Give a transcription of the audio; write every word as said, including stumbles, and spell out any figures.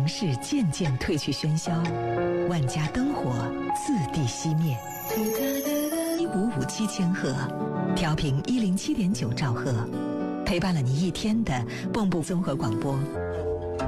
市渐渐褪去喧嚣，万家灯火次第熄灭。一五五七千赫，调频一零七点九兆赫，陪伴了你一天的蚌埠综合广播。